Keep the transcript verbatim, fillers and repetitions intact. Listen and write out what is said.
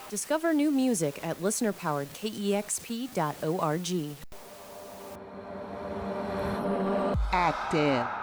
Discover new music at listener powered K E X P dot org. Active.